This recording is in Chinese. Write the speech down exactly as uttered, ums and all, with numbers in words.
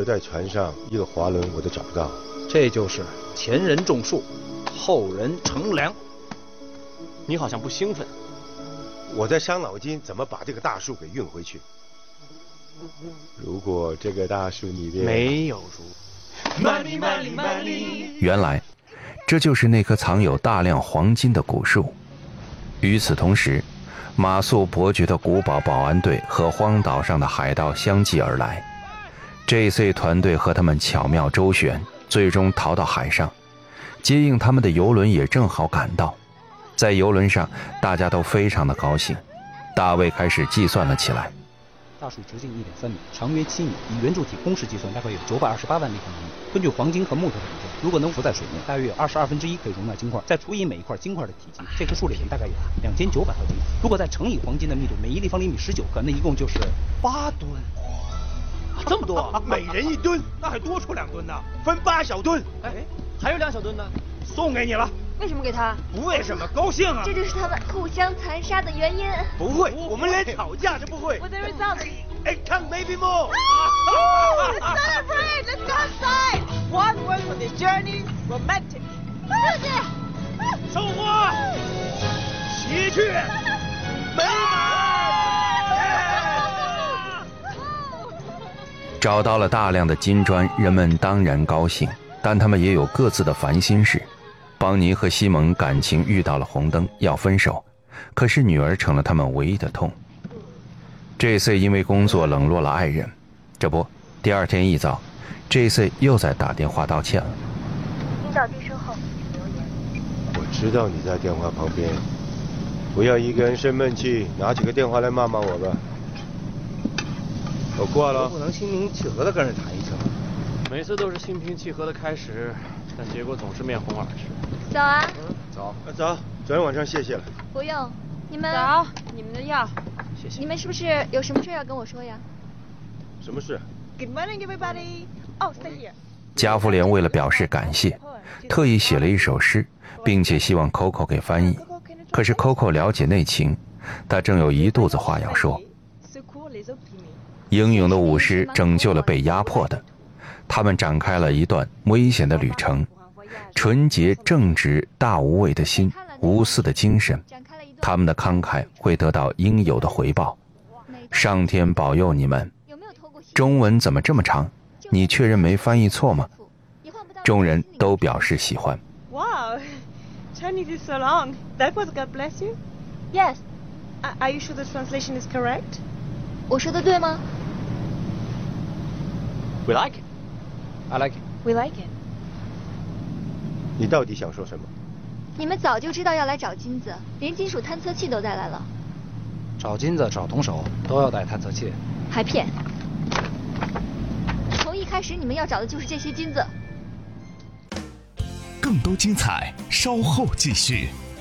这在船上一个滑轮我都找不到。 这就是前人种树，后人乘凉。 你好像不兴奋。 我在伤脑筋怎么把这个大树给运回去。如果这个大树里面没有如。 原来，这就是那棵藏有大量黄金的古树。与此同时，马谡伯爵的古堡保安队和荒岛上的海盗相继而来。J C 团队和他们巧妙周旋，最终逃到海上。接应他们的游轮也正好赶到。在游轮上，大家都非常的高兴。大卫开始计算了起来。 大树直径一点三米，长约七米，以圆柱体公式计算，大概有九百二十八万立方米。根据黄金和木头的比重，如果能浮在水面，大约有二十二分之一可以容纳金块。再除以每一块金块的体积，这棵树里面大概有两千九百克金。如果再乘以黄金的密度，每一立方厘米十九克，那一共就是八吨。啊、这么多、啊， 每人一吨， 那还多出两吨呢， 分八小吨。 哎，还有两小吨呢， 送给你了。 为什么给他？ 不为什么，高兴啊！ 这就是他们互相残杀的原因。 不会，我们连吵架都不会。 With the result, it can maybe more. Let's celebrate! Let's go outside. One word for this journey: romantic. 自己， 收获，喜鹊，美满。 找到了大量的金砖，人们当然高兴，但他们也有各自的烦心事。邦尼和西蒙感情遇到了红灯，要分手，可是女儿成了他们唯一的痛。J C 因为工作冷落了爱人，这不，第二天一早 ，J C 又在打电话道歉了。 听到低声后请留言。 我知道你在电话旁边，不要一个人生闷气，拿起个电话来骂骂我吧。我挂了。 不能心平气和的跟人谈一声。 每次都是心平气和的开始，但结果总是面红耳赤。 早啊。 嗯，早。 啊早，昨天晚上谢谢了。 不用，你们早，你们的药。 谢谢。 你们是不是有什么事要跟我说呀？ 什么事 ？Good morning, everybody. Oh, stay here. 加福莲为了表示感谢，特意写了一首诗，并且希望 Coco 给翻译。可是 Coco 了解内情，他正有一肚子话要说。英勇的武士拯救了被压迫的，他们展开了一段危险的旅程。纯洁正直大无畏的心，无私的精神，他们的慷慨会得到应有的回报。上天保佑你们。中文怎么这么长？你确认没翻译错吗？众人都表示喜欢。 Wow, Chinese is so long. That was God bless you? Yes. Are you sure the translation is correct? 我说的对吗？ We like it. I like it. We like it. 你到底想说什么？ 你们早就知道要来找金子，连金属探测器都带来了。 找金子、找铜手都要带探测器。 还骗！从一开始你们要找的就是这些金子。 更多精彩，稍后继续。